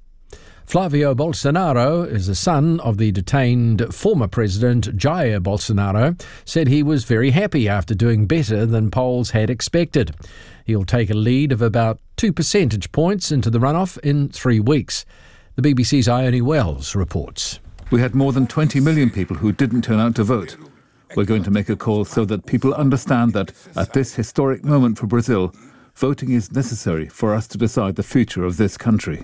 Flavio Bolsonaro is the son of the detained former president Jair Bolsonaro, said he was very happy after doing better than polls had expected. He'll take a lead of about two percentage points into the runoff in three weeks. The B B C's Ione Wells reports. We had more than twenty million people who didn't turn out to vote. We're going to make a call so that people understand that at this historic moment for Brazil, voting is necessary for us to decide the future of this country.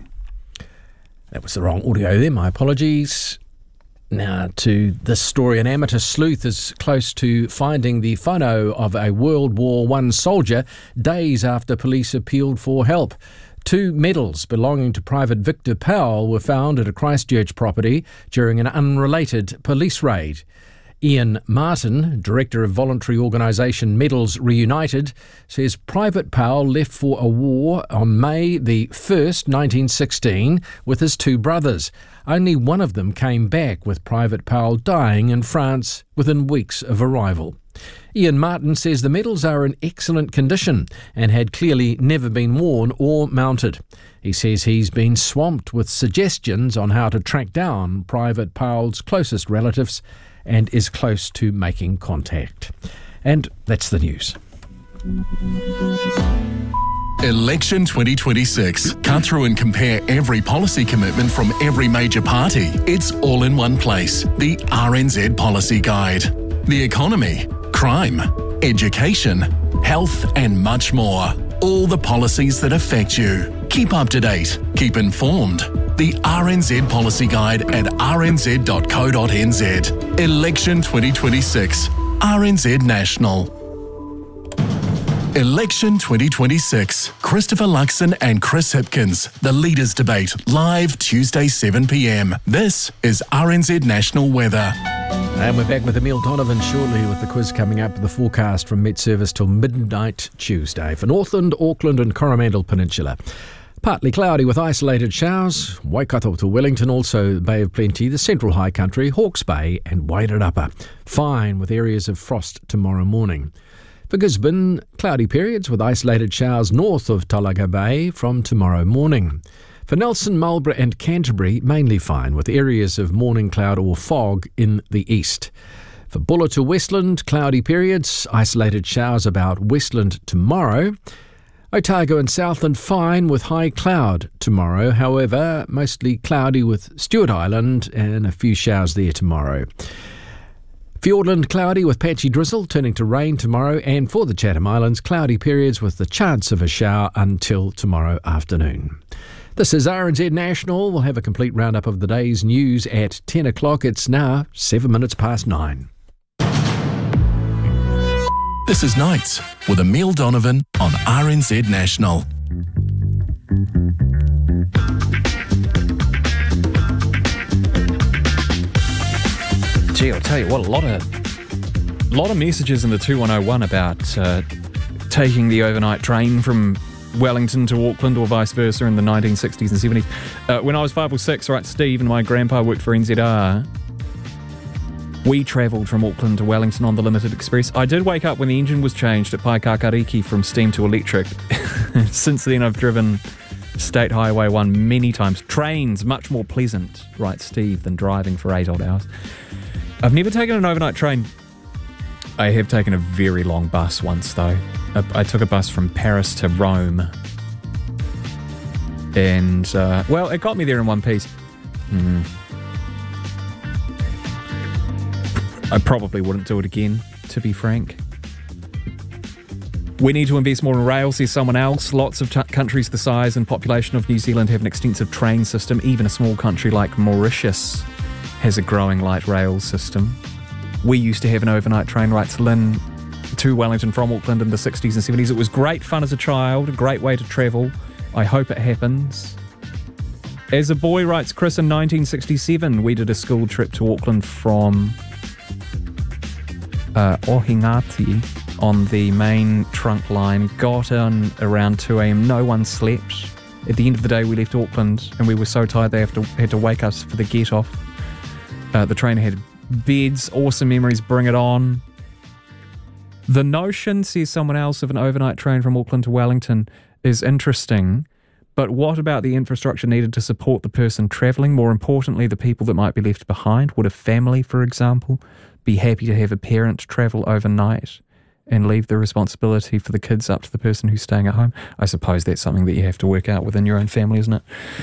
That was the wrong audio there, my apologies. Now to this story. An amateur sleuth is close to finding the photo of a World War One soldier days after police appealed for help. Two medals belonging to Private Victor Powell were found at a Christchurch property during an unrelated police raid. Ian Martin, director of voluntary organisation Medals Reunited, says Private Powell left for a war on May the first, nineteen sixteen, with his two brothers. Only one of them came back, with Private Powell dying in France within weeks of arrival. Ian Martin says the medals are in excellent condition and had clearly never been worn or mounted. He says he's been swamped with suggestions on how to track down Private Powell's closest relatives and is close to making contact. And that's the news. Election twenty twenty-six. Cut through and compare every policy commitment from every major party. It's all in one place. The R N Z Policy Guide. The economy, crime, education, health and much more. All the policies that affect you. Keep up to date. Keep informed. The R N Z Policy Guide at r n z dot co dot n z. Election twenty twenty-six. R N Z National. Election twenty twenty-six. Christopher Luxon and Chris Hipkins. The Leaders' Debate. Live Tuesday seven p m. This is R N Z National Weather. And we're back with Emile Donovan shortly with the quiz coming up. The forecast from Met Service till midnight Tuesday for Northland, Auckland and Coromandel Peninsula. Partly cloudy with isolated showers. Waikato to Wellington, also Bay of Plenty, the Central High Country, Hawke's Bay and Wairarapa. Fine with areas of frost tomorrow morning. For Gisborne, cloudy periods with isolated showers north of Talaga Bay from tomorrow morning. For Nelson, Marlborough and Canterbury, mainly fine with areas of morning cloud or fog in the east. For Buller to Westland, cloudy periods, isolated showers about Westland tomorrow. Otago and Southland fine with high cloud tomorrow, however, mostly cloudy with Stewart Island and a few showers there tomorrow. Fiordland cloudy with patchy drizzle turning to rain tomorrow, and for the Chatham Islands, cloudy periods with the chance of a shower until tomorrow afternoon. This is R N Z National. We'll have a complete roundup of the day's news at ten o'clock. It's now seven minutes past nine. This is Nights with Emile Donovan on R N Z National. Gee, I'll tell you what, a lot of, lot of messages in the two one oh one about uh, taking the overnight train from Wellington to Auckland or vice versa in the nineteen sixties and seventies. Uh, when I was five or six, right, Steve and my grandpa worked for N Z R. We travelled from Auckland to Wellington on the Limited Express. I did wake up when the engine was changed at Paikakariki from steam to electric. Since then, I've driven State Highway one many times. Trains, much more pleasant, right, Steve, than driving for eight odd hours. I've never taken an overnight train. I have taken a very long bus once, though. I, I took a bus from Paris to Rome. And, uh, well, it got me there in one piece. Hmm. I probably wouldn't do it again, to be frank. We need to invest more in rail, says someone else. Lots of t- countries the size and population of New Zealand have an extensive train system. Even a small country like Mauritius has a growing light rail system. We used to have an overnight train, writes Lynn, to Wellington from Auckland in the sixties and seventies. It was great fun as a child, a great way to travel. I hope it happens. As a boy, writes Chris, in nineteen sixty-seven, we did a school trip to Auckland from uh, Ohingati on the main trunk line. Got on around two a m. No one slept. At the end of the day, we left Auckland and we were so tired they have to, had to wake us for the get-off. Uh, the train had beds, awesome memories, bring it on. The notion, says someone else, of an overnight train from Auckland to Wellington is interesting, but what about the infrastructure needed to support the person travelling? More importantly, the people that might be left behind. Would a family, for example, be happy to have a parent travel overnight and leave the responsibility for the kids up to the person who's staying at home? I suppose that's something that you have to work out within your own family, isn't it?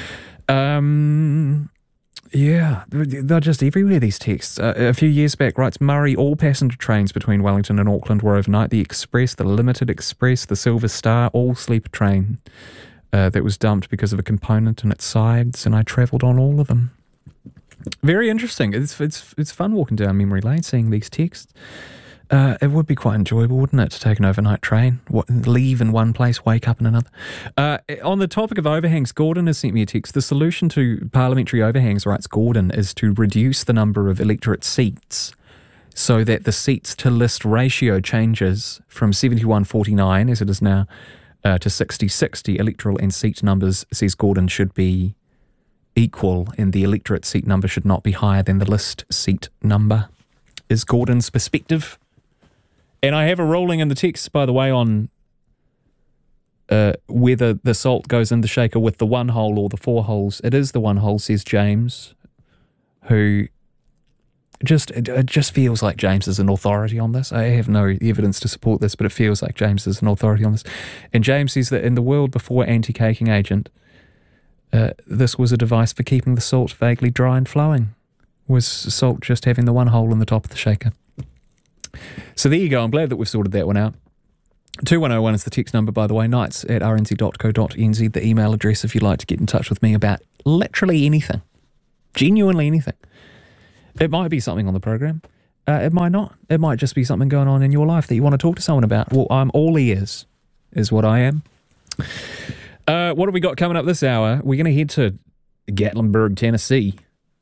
Um... Yeah, they're just everywhere, these texts. Uh, a few years back, writes Murray, all passenger trains between Wellington and Auckland were overnight. The Express, the Limited Express, the Silver Star, all sleeper train uh, that was dumped because of a component in its sides, and I travelled on all of them. Very interesting. It's it's it's fun walking down memory lane, seeing these texts. Uh, it would be quite enjoyable, wouldn't it, to take an overnight train, what, leave in one place, wake up in another. Uh, on the topic of overhangs, Gordon has sent me a text. The solution to parliamentary overhangs, writes Gordon, is to reduce the number of electorate seats so that the seats to list ratio changes from seventy-one forty-nine, as it is now, uh, to sixty sixty. Electoral and seat numbers, says Gordon, should be equal, and the electorate seat number should not be higher than the list seat number, is Gordon's perspective. And I have a ruling in the text, by the way, on uh, whether the salt goes in the shaker with the one hole or the four holes. It is the one hole, says James, who just it, it just feels like James is an authority on this. I have no evidence to support this, but it feels like James is an authority on this. And James says that in the world before anti-caking agent, uh, this was a device for keeping the salt vaguely dry and flowing. Was salt just having the one hole in the top of the shaker? So there you go. I'm glad that we've sorted that one out. two one oh one is the text number, by the way. Nights at r n z dot co dot n z, the email address if you'd like to get in touch with me about literally anything. Genuinely anything. It might be something on the program. Uh, it might not. It might just be something going on in your life that you want to talk to someone about. Well, I'm all ears, is what I am. Uh, what have we got coming up this hour? We're going to head to Gatlinburg, Tennessee.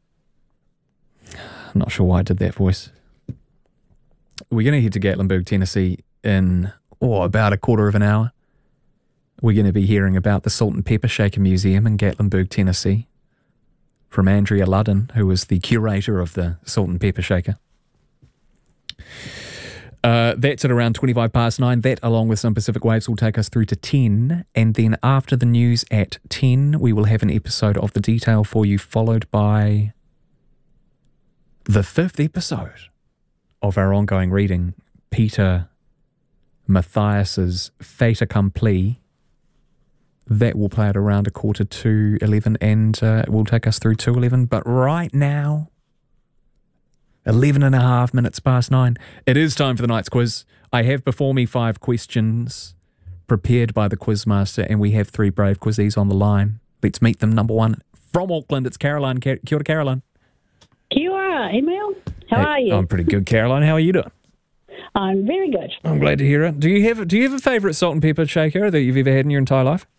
I'm not sure why I did that voice. We're going to head to Gatlinburg, Tennessee in, oh, about a quarter of an hour. We're going to be hearing about the Salt and Pepper Shaker Museum in Gatlinburg, Tennessee, from Andrea Ludden, who is the curator of the Salt and Pepper Shaker. Uh, that's at around twenty-five past nine. That, along with some Pacific Waves, will take us through to ten. And then after the news at ten, we will have an episode of The Detail for you, followed by the fifth episode of our ongoing reading, Peter Mathias's Fait Accompli. That will play at around a quarter to eleven, and uh, it will take us through to eleven. But right now, eleven and a half minutes past nine, it is time for the night's quiz. I have before me five questions prepared by the Quizmaster, and we have three brave quizzies on the line. Let's meet them. Number one, from Auckland, it's Caroline. Kia ora, Caroline. Kia ora, Emil. How hey, are you? I'm pretty good, Caroline. How are you doing? I'm very good. I'm glad to hear it. Do you have Do you have a favourite salt and pepper shaker that you've ever had in your entire life?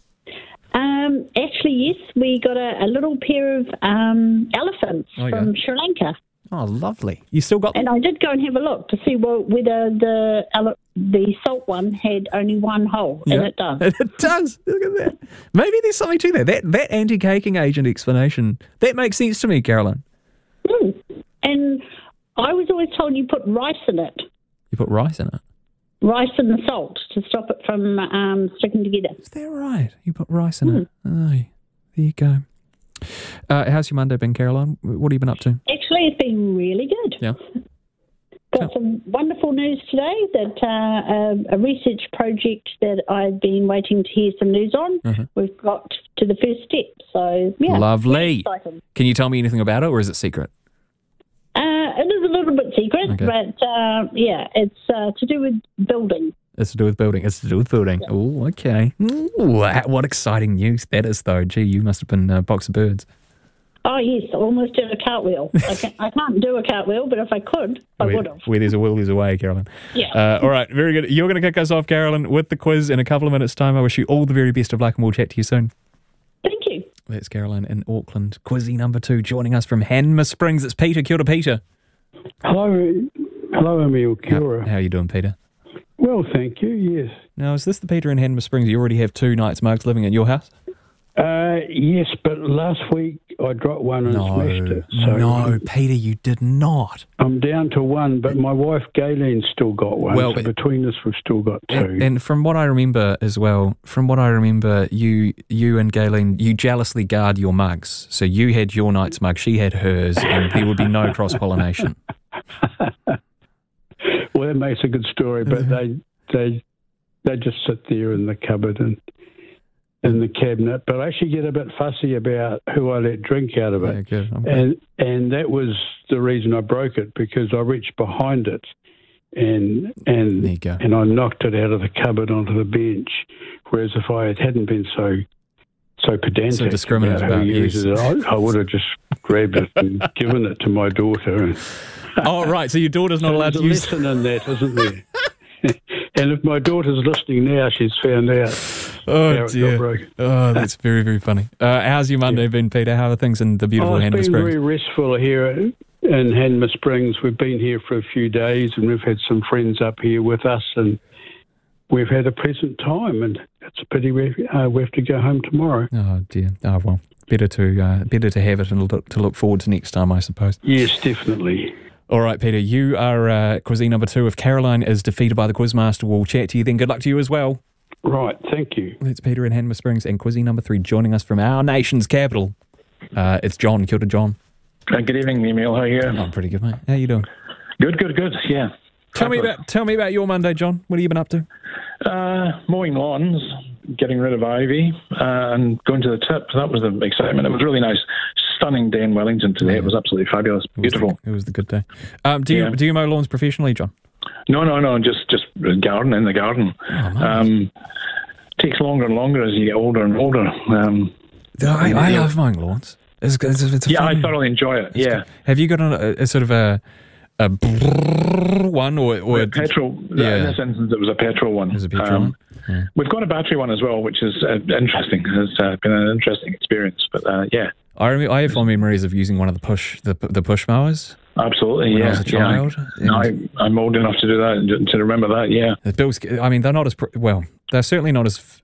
Um, actually, yes. We got a, a little pair of um, elephants oh, from yeah. Sri Lanka. Oh, lovely. You still got them? And I did go and have a look to see well, whether the ele- the salt one had only one hole, yeah. and it does. It does. Look at that. Maybe there's something to that. That, that anti-caking agent explanation, that makes sense to me, Caroline. Mm. And I was always told you put rice in it. You put rice in it? Rice and the salt to stop it from um, sticking together. Is that right? You put rice in mm. it? Oh, there you go. Uh, how's your Monday been, Caroline? What have you been up to? Actually, it's been really good. Yeah. Got some wonderful news today that uh, a, a research project that I've been waiting to hear some news on, uh-huh. we've got to the first step. So, yeah. Lovely. Can you tell me anything about it, or is it secret? Uh, it is a little bit secret, okay. but uh, yeah, it's uh, to do with building. It's to do with building. It's to do with building. Yeah. Oh, okay. Ooh, what exciting news that is, though. Gee, you must have been a box of birds. Oh, yes. I almost did a cartwheel. I, can, I can't do a cartwheel, but if I could, I where, would have. Where there's a will, there's a way, Caroline. Yeah. Uh, all right. Very good. You're going to kick us off, Caroline, with the quiz in a couple of minutes' time. I wish you all the very best of luck, and we'll chat to you soon. Thank you. That's Caroline in Auckland. Quizzy number two, joining us from Hanmer Springs. It's Peter. Kia ora, Peter. Hello. Hello, Emil. Kia ora. How, how are you doing, Peter? Well, thank you, yes. Now, is this the Peter in Hanmer Springs? You already have two Knights mugs living at your house? Uh, yes, but last week I dropped one and no, smashed it. So no, Peter, you did not. I'm down to one, but my wife Gaylene still got one. Well, so between us, we've still got two. And, and from what I remember as well, from what I remember, you you and Gaylene, you jealously guard your mugs. So you had your Knight's mug, she had hers, and there would be no cross-pollination. Well, that makes a good story, but they they they just sit there in the cupboard and in the cabinet. But I actually get a bit fussy about who I let drink out of it. Yeah, good. Okay. And and that was the reason I broke it, because I reached behind it and and there you go. and I knocked it out of the cupboard onto the bench. Whereas if I hadn't been so so pedantic, so discriminate about, about uses it, I, I would have just grabbed it and given it to my daughter. And, oh, right. So your daughter's not allowed to use it. There's a lesson in that, isn't there? And if my daughter's listening now, she's found out. Oh, dear. Oh, that's very, very funny. Uh, how's your Monday yeah. been, Peter? How are things in the beautiful oh, Hanmer Springs? It's been very restful here in Hanmer Springs. We've been here for a few days, and we've had some friends up here with us, and we've had a pleasant time, and it's a pity we, uh, we have to go home tomorrow. Oh, dear. Oh, well, better to, uh, better to have it and look, to look forward to next time, I suppose. Yes, definitely. All right, Peter, you are uh, quizzy number two. If Caroline is defeated by the Quizmaster, we'll chat to you then. Good luck to you as well. Right, thank you. That's Peter in Hanmer Springs, and quizzy number three joining us from our nation's capital. Uh, it's John. Kia ora, John. Uh, good evening, Emil. How are you? I'm pretty good, mate. How you doing? Good, good, good. Yeah. Tell me about tell me about your Monday, John. What have you been up to? Uh, mowing lawns, getting rid of ivy, uh, and going to the tip. That was the excitement. It was really nice. Stunning day in Wellington today. Yeah. It was absolutely fabulous. It Beautiful. Was the, it was the good day. Um, do you yeah. do you mow lawns professionally, John? No, no, no. Just just garden in the garden. Oh, nice. Um, takes longer and longer as you get older and older. Um, I, I yeah. love mowing lawns. It's, it's, it's yeah, fun. I thoroughly enjoy it. It's yeah. Good. Have you got a, a sort of a a one or, or a petrol? Yeah. In this instance, it was a petrol one. It was a petrol um, one. Yeah. We've got a battery one as well, which is uh, interesting. It's uh, been an interesting experience. But uh, yeah, I remember, I have fond memories of using one of the push the the push mowers. Absolutely, when yeah. I was a child. Yeah. No, I, I'm old enough to do that and to remember that. Yeah. The bills. I mean, they're not as well. They're certainly not as.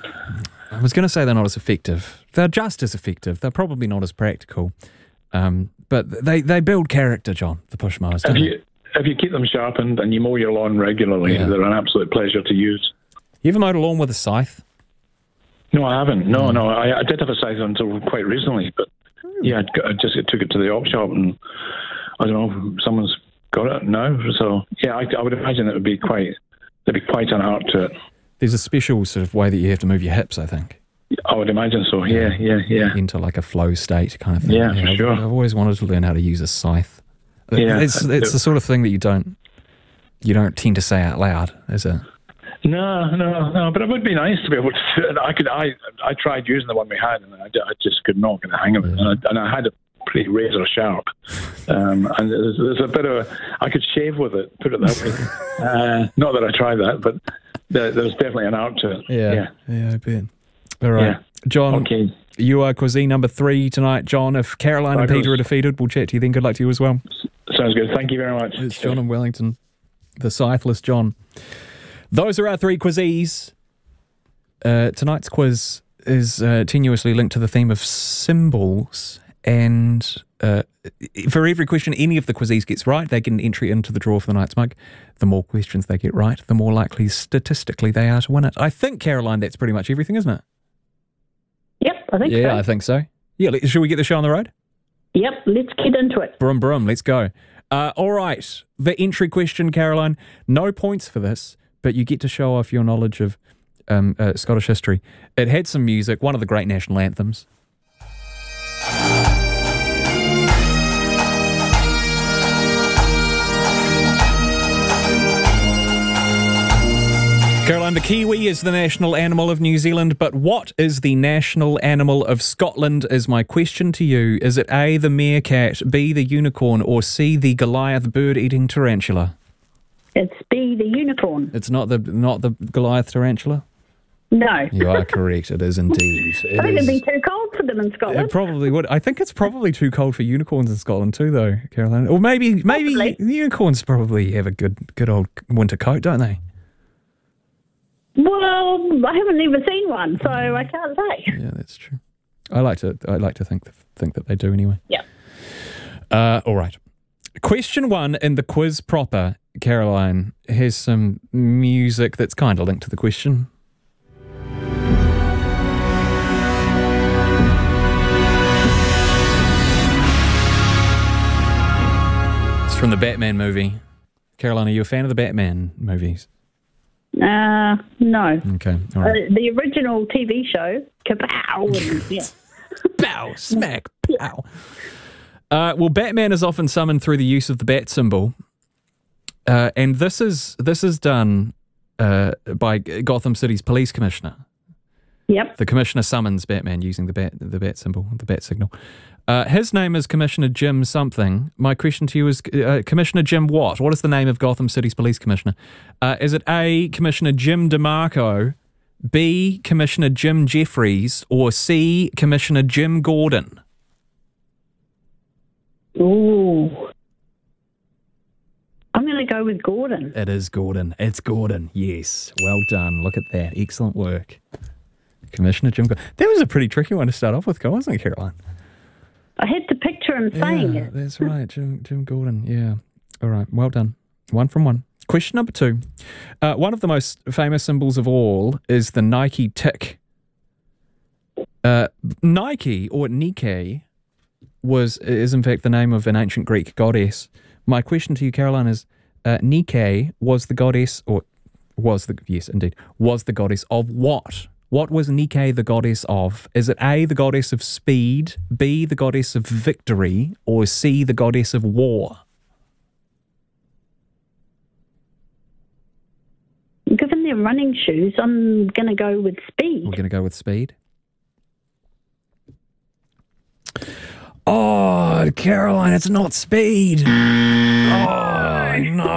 I was going to say they're not as effective. They're just as effective. They're probably not as practical. Um, but they, they build character, John, the push mowers, don't if they? you, if you keep them sharpened and you mow your lawn regularly, yeah. they're an absolute pleasure to use. You ever mowed a lawn with a scythe? No, I haven't. No, mm. no. I, I did have a scythe until quite recently, but yeah, I just took it to the op shop and I don't know, someone's got it now. So yeah, I, I would imagine it would be quite, there'd be quite an art to it. There's a special sort of way that you have to move your hips, I think. I would imagine so, yeah, yeah, yeah. Into like a flow state kind of thing. Yeah, yeah for sure. I've, I've always wanted to learn how to use a scythe. Yeah, it's it's the sort of thing that you don't you don't tend to say out loud, is it? No, no, no. But it would be nice to be able to. I could. I I tried using the one we had, and I, I just could not get the hang of it. And I, and I had it pretty razor sharp. Um, and there's, there's a bit of. A, I could shave with it. Put it that way. uh, not that I tried that, but there, there's definitely an art to it. Yeah, yeah, yeah I bet. All right, yeah. John. Okay. You are cuisine number three tonight, John. If Caroline and Peter are defeated, we'll chat to you then. Good luck to you as well. Sounds good. Thank you very much. It's John in Wellington, the scytheless John. Those are our three quizzes. Uh, tonight's quiz is uh, tenuously linked to the theme of symbols, and uh, for every question any of the quizzes gets right, they get an entry into the draw for the night's mug. The more questions they get right, the more likely statistically they are to win it. I think, Caroline, that's pretty much everything, isn't it? Yep, I think yeah, so. Yeah, I think so. Yeah, should we get the show on the road? Yep, let's get into it. Brum, brum, let's go. Uh, all right, the entry question, Caroline. No points for this, but you get to show off your knowledge of um, uh, Scottish history. It had some music, one of the great national anthems. Caroline, the kiwi is the national animal of New Zealand, but what is the national animal of Scotland is my question to you. Is it A, the meerkat, B, the unicorn, or C, the Goliath bird-eating tarantula? It's B, the unicorn. It's not the not the Goliath tarantula? No. You are correct. It is indeed. It I think is. it'd be too cold for them in Scotland. It probably would. I think it's probably too cold for unicorns in Scotland too, though, Caroline. Or maybe maybe Probably. unicorns probably have a good good old winter coat, don't they? Well, I haven't ever seen one, so I can't say. Yeah, that's true. I like to I like to think think that they do anyway. Yeah. Uh, all right. Question one in the quiz proper, Caroline, has some music that's kind of linked to the question. It's from the Batman movie. Caroline, are you a fan of the Batman movies? Uh, no. Okay, all right. Uh, the original T V show, kapow! And, yeah. Pow, smack, pow. Uh, well, Batman is often summoned through the use of the bat symbol, uh, and this is this is done uh, by Gotham City's police commissioner. Yep. The commissioner summons Batman using the bat the bat symbol, the bat signal. Uh, his name is Commissioner Jim something. My question to you is, uh, Commissioner Jim what? What is the name of Gotham City's police commissioner? Uh, is it A, Commissioner Jim DeMarco, B, Commissioner Jim Jeffries, or C, Commissioner Jim Gordon? Ooh. I'm going to go with Gordon. It is Gordon. It's Gordon. Yes. Well done. Look at that. Excellent work. Commissioner Jim Gordon. That was a pretty tricky one to start off with, wasn't it, Caroline? I had to picture him saying yeah, it. That's right, Jim, Jim Gordon. Yeah. All right. Well done. One from one. Question number two. Uh, one of the most famous symbols of all is the Nike tick. Uh, Nike, or Nike, was is in fact the name of an ancient Greek goddess. My question to you, Caroline, is uh, Nike was the goddess, or was the yes, indeed, was the goddess of what? What was Nike the goddess of? Is it A, the goddess of speed, B, the goddess of victory, or C, the goddess of war? Given their running shoes, I'm going to go with speed. We're going to go with speed. Oh, Caroline, it's not speed. Oh, no.